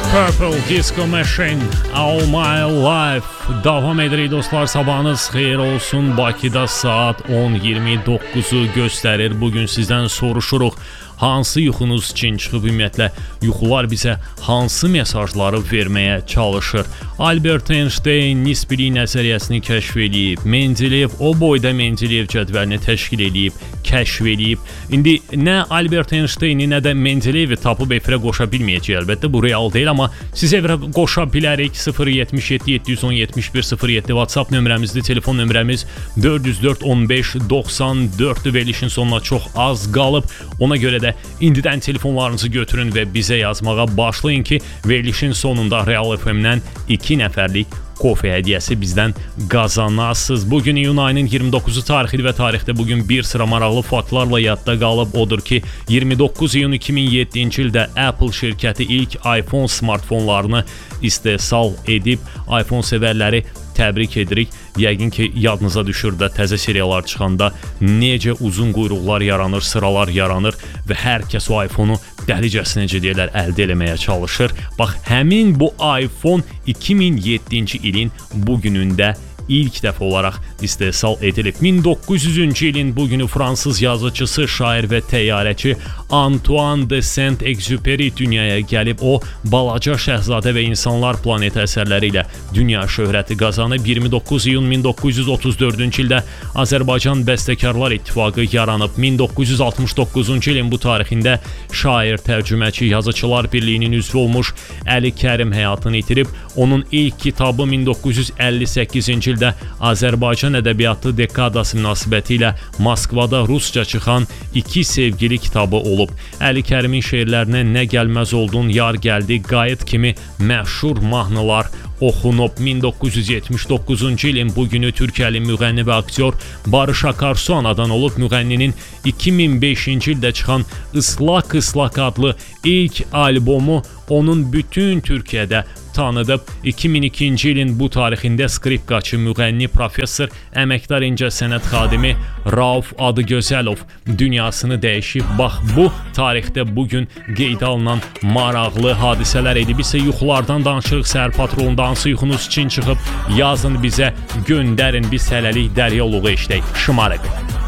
Purple Disco Machine, All My Life. Davam edirik dostlar, sabahınız xeyir olsun. Bakıda saat 10:29-u göstərir. Bugün sizdən soruşuruq, hansı yuxunuz için çıxıb ümumiyyətlə yuxular bizə hansı mesajları verməyə çalışır? Albert Einstein nisbilik nəzəriyyəsini kəşf edib, Mendeleyev o boyda Mendeleyev cədvəlini təşkil edib, kəşf edib. İndi nə Albert Einsteini, nə də Mendeleyevi tapıb efirə qoşa bilməyəcək əlbəttə, bu real deyil, amma siz efirə qoşa bilərik. 077 710 71 07 WhatsApp nömrəmizdir, telefon nömrəmiz 404 15 94 verilişin sonuna çox az qalıb. Ona görə də indidən telefonlarınızı götürün və bizə yazmağa başlayın ki, verilişin sonunda Real FM-dən 2 nəfərlik kofe hədiyyəsi bizdən qazanasınız. Bugün iyun ayının 29-u tarixidir və tarixdə bugün bir sıra maraqlı faktlarla yadda qalıb. Odur ki, 29 iyun 2007-ci ildə Apple şirkəti ilk iPhone smartfonlarını istehsal edib. iPhone sevərləri təbrik edirik. Yəqin ki, yadınıza düşür də təzə seriyalar çıxanda necə uzun quyruqlar yaranır, sıralar yaranır və hər kəs o iPhone-u dəlicəsinəcə deyirlər, əldə eləməyə çalışır. Bax, həmin bu iPhone 2007-ci ilin bugünündə ilk dəfə olaraq istehsal edilib. 1900-cü ilin bugünü Fransız yazıcısı, şair və təyyarəçi Antoine de Saint-Exupéry dünyaya gəlib. O, Balaca Şəhzadə və İnsanlar planeti əsərləri ilə dünya şöhrəti qazanıb. 29 iyun 1934-cü ildə Azərbaycan Bəstəkarlar İttifaqı yaranıb. 1969-cu ilin bu tarixində şair, tərcüməçi, yazıçılar birliyinin üzvü olmuş Əli Kərim həyatını itirib. Onun ilk kitabı 1958-ci ildə Azərbaycan ədəbiyyatı dekadası münasibəti ilə Moskvada rusca çıxan İki sevgili kitabı olub. Əli Kərimin şeirlərinə Nə gəlməz oldun, Yar gəldi, Qayıt kimi məşhur mahnılar oxunub. 1979-cu ilin bugünü Türkiyəli müğənni və aktyor Barış Akarsu anadan olub. Müğənninin 2005-ci ildə çıxan Islak Islak adlı ilk albomu onun bütün Türkiyədə tanıdıb. 2002-ci ilin bu tarixində skripkaçı, müğənni, professor, əməkdar incəsənət xadimi Rauf Adıgözəlov dünyasını dəyişib. Bax, bu tarixdə bugün qeydə alınan maraqlı hadisələr edib. İsə yuxulardan danışırıq, səhər patrolunda hansı yuxunuz için çıxıb yazın bizə, göndərin, biz hələlik Dəryaloğu eşdək. Şımarıq.